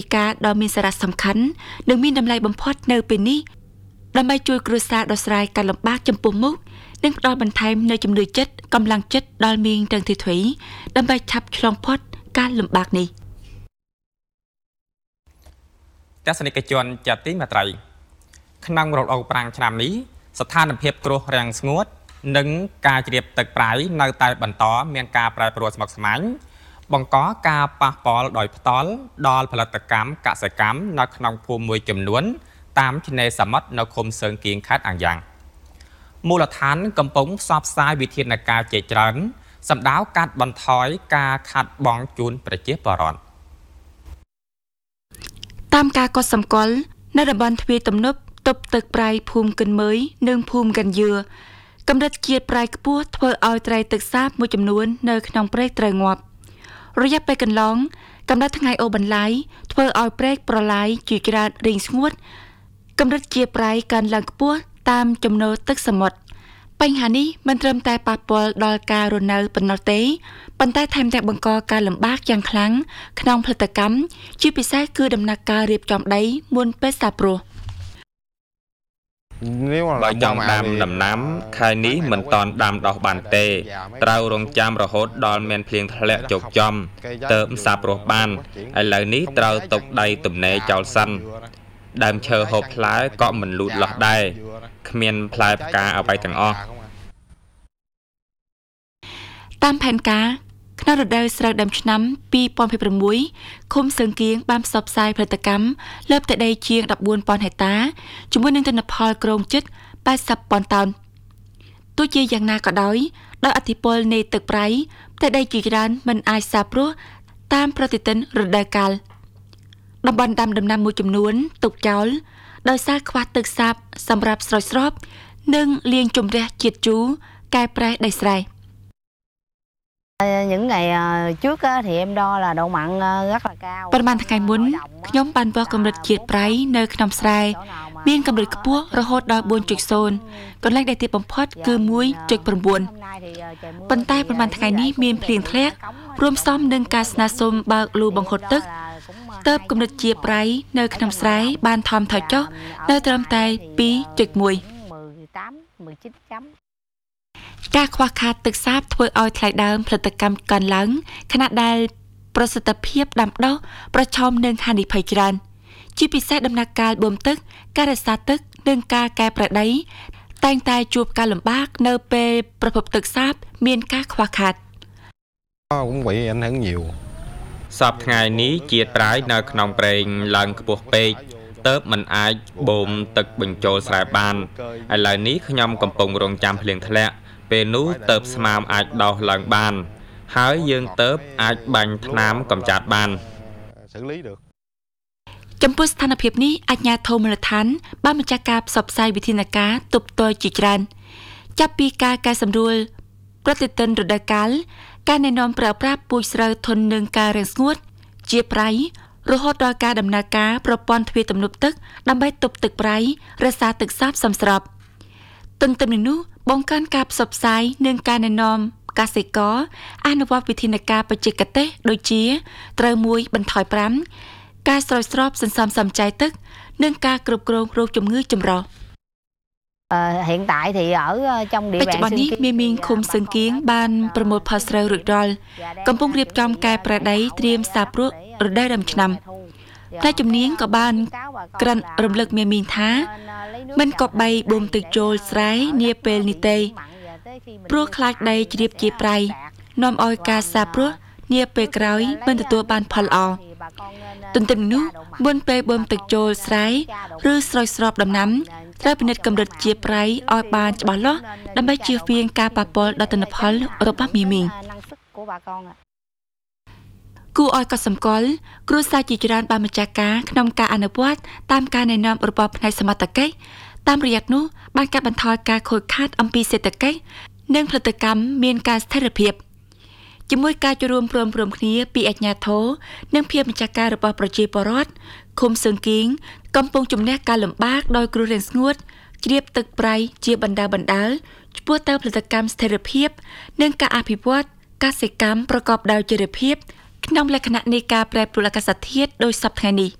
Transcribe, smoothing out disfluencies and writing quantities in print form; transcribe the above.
ការដ៏មានសារៈសំខាន់និងមានតម្លៃបំផុតនៅពេលនេះដើម្បីជួយគ្រួសារដោះស្រាយការលំបាកចំពោះមុខនិងផ្ដល់បន្ថែមនូវជំនឿចិត្តកម្លាំងចិត្តដល់មីងទាំងទីធ្វីដើម្បីឆាប់ឆ្លងផុតការលំបាកនេះទស្សនិកជនជាទីមេត្រីក្នុងរដូវប្រាំងឆ្នាំនេះស្ថានភាពគ្រោះរាំងស្ងួតនិងការជ្រាបទឹកប្រៃនៅតែបន្តមានការប្រែប្រួលស្មុគស្មាញបង្កការប៉ះពាល់ដោយផ្ទាល់ដល់ផលិតកម្មកសិកម្មនៅក្នុងភូមិមួយចំនួនតាមឆ្នេរសមុទ្រនៅឃុំសើងគៀងខេត្តអាំងយ៉ាងមូលដ្ឋានកំពុងផ្សព្វផ្សាយវិធានការជាច្រើនសម្ដៅកាត់បន្ថយការខាត់បងជូនប្រជាពលរដ្ឋតាមការកត់សម្គាល់នៅតំបន់ទ្វារទំនប់ទប់ទឹកប្រៃភូមិកិនមើយនិងភូមិកិនយឿកម្រិតជាតិប្រៃខ្ពស់ធ្វើឲ្យត្រីទឹកសាបមួយចំនួននៅក្នុងព្រែកត្រូវងាប់រយៈពេលកន្លងកម្រិតថ្ងៃអូបន្លាយធ្វើឲ្យព្រែកប្រឡាយជាច្រើនរីងស្ងួតកម្រិតជាតិប្រៃកើនឡើងខ្ពស់តាមចំណូលទឹកសមុទ្របញ្ហានេះមិនត្រឹមតែប៉ះពាល់ដល់ការរស់នៅប៉ុណ្ណោះទេប៉ុន្តែថែមទាំងបង្កការលំបាកយ៉ាងខ្លាំងក្នុងផលិតកម្មជាពិសេសគឺដំណាក់កាលរៀបចំដីមុនពេលសាបព្រោះបើចង់ដាំដំណាំខែនេះមិនតាន់ដាំដោះបានទេត្រូវរងចាំរហូតដល់មានភ្លៀងធ្លាក់ជោគចំទើបសាបព្រោះបានឥឡូវនេះត្រូវទុកដីទំនេរចោលសិនដើមឈើហូបផ្លែក៏មិនលូតលាស់ដែរគ្មានផ្លែផ្កាអ្វីទាំងអស់តាមផែនការក្នុងរដូវស្រូវដើមឆ្នាំ2026ឃុំសើងគៀងបានផ្សព្វផ្សាយផលិតកម្មលើផ្ទៃដីជាង 14,000 ហិកតាជាមួយនឹងទិន្នផលគ្រោងជិត 80,000 តោនទោះជាយ៉ាងណាក៏ដោយដោយឥទ្ធិពលនៃទឹកប្រៃផ្ទៃដីជាច្រើនមិនអាចសាបព្រោះតាមប្រតិទិនរដូវកាលតំបន់ដាំដំណាំមួយចំនួនទុកចោលដោយសារខ្វះទឹកសាបសម្រាប់ស្រោចស្រពនិងលាងជម្រះជាតិជូរកែប្រែដីស្រែ những ngày trước thì em đo là độ mặn rất là cao ប្រហែលថ្ងៃមុនខ្ញុំបានវាស់កម្រិតជាតិប្រៃនៅក្នុងស្រែមានកម្រិតខ្ពស់រហូតដល់ 4.0 កន្លែងដែលទាបបំផុតគឺ 1.9 ប៉ុន្តែប្រហែលថ្ងៃនេះមានភ្លៀងធ្លាក់រួមផ្សំនឹងការស្នើសុំបើកលូបង្ហូរទឹកទើបកម្រិតជាតិប្រៃនៅក្នុងស្រែបានថមថយចុះនៅត្រឹមតែ 2.1 ការខ្វះខាតទឹកសាបធ្វើឲ្យថ្លៃដើមផលិតកម្មកើនឡើងខណៈដែលប្រសិទ្ធភាពដាំដុះប្រឈមនឹងហានិភ័យច្រើនជាពិសេសដំណាក់កាលបូមទឹកការរក្សាទឹកនិងការកែប្រែដីតែងតែជួបការលំបាកនៅពេលប្រភពទឹកសាបមានការខ្វះខាត cũng bị ảnh hưởng nhiều សពថ្ងៃនេះជាតិប្រៃនៅក្នុងប្រេងឡើងខ្ពស់ពេកទើបមិនអាចបូមទឹកបញ្ចូលស្រែបានឥឡូវនេះខ្ញុំកំពុងរងចាំភ្លៀងធ្លាក់ពេលនោះទើបស្មាមអាចដោះឡើងបានហើយយើងទើបអាចបាញ់ថ្នាំកម្ចាត់បានចំពោះស្ថានភាពនេះអាជ្ញាធរមូលដ្ឋានបានម្ចាស់ការផ្សព្វផ្សាយវិធានការទប់ទល់ជាច្រើនចាប់ពីការកែសម្រួលប្រតិទិនរដូវកាលការណែនាំប្រើប្រាស់ពូជស្រូវធន់នឹងការរាំងស្ងួតជាប្រៃរហូតដល់ការដំណើរការប្រព័ន្ធទ្វារទំនប់ទឹកដើម្បីទប់ទឹកប្រៃរក្សាទឹកសាបសមស្របទន្ទឹមនឹងនោះបង្កើនការផ្សព្វផ្សាយនិងការណែនាំកសិករអនុវត្តវិធានការបច្ចេកទេសដូចជាត្រូវមួយបន្ថយ5ការស្រោចស្រពសន្សំសំចៃទឹកនិងការគ្រប់គ្រងរោគជំងឺចម្រុះ hiện tại thì ở trong địa bàn នេះមានឃុំសឹងគៀងបានប្រមូលផលស្រូវរួចរាល់កំពុងរៀបចំកែប្រែដីត្រៀមសាបព្រោះរដូវដើមឆ្នាំផ្នែកជំនាញក៏បានក្រាន់រំលឹកមេមីងថាមិនក៏បីបូមទឹកចូលស្រែនាពេលនេះទេព្រោះខ្លាចដីជ្រាបជាប្រៃនាំឲ្យការសាបព្រោះនាពេលក្រោយមិនទទួលបានផលល្អទន្ទឹមនោះមុនពេលបូមទឹកចូលស្រែឬស្រោចស្រពដំណាំត្រូវពិនិត្យកម្រិតជាតិប្រៃឲ្យបានច្បាស់លាស់ដើម្បីជៀសវាងការប៉ះពាល់ដល់ទិន្នផលរបស់មីមីងគួរឲ្យកត់សម្គាល់គ្រួសារជាច្រើនបានម្ចាស់ការក្នុងការអនុវត្តតាមការណែនាំរបស់ផ្នែកសមត្ថកិច្ចតាមរយៈនោះបានកាត់បន្ថយការខូចខាតអំពីសេដ្ឋកិច្ចនិងផលិតកម្មមានការស្ថិរភាពជាមួយការចូលរួមព្រមគ្នាពីអាជ្ញាធរនិងភាពម្ចាស់ការរបស់ប្រជាពលរដ្ឋឃុំសឹងគៀងកំពុងជំនះការលំបាកដោយគ្រោះរាំងស្ងួតជ្រាបទឹកប្រៃជាបណ្ដាឆ្ពោះទៅផលិតកម្មស្ថិរភាពនិងការអភិវឌ្ឍកសិកម្មប្រកបដោយចីរភាពក្នុងលក្ខណៈនៃការប្រែប្រួលអាកាសធាតុដោយសពថ្ងៃនេះ